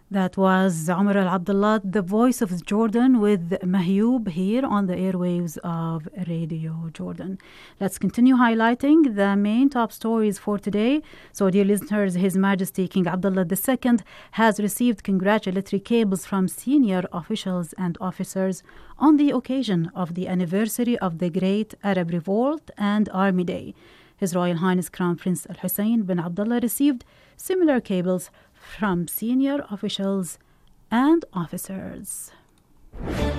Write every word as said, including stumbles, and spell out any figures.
That was Omar Al Abdullah, the voice of Jordan, with Mahyoub here on the airwaves of Radio Jordan. Let's continue highlighting the main top stories for today. So, dear listeners, His Majesty King Abdullah the Second has received congratulatory cables from senior officials and officers on the occasion of the anniversary of the Great Arab Revolt and Army Day. His Royal Highness Crown Prince Al Hussein bin Abdullah received similar cables from senior officials and officers.